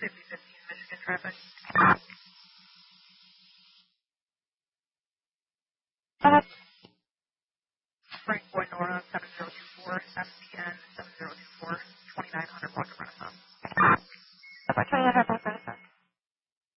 5015 Michigan traffic. Frank Boy Nora 7024 ST.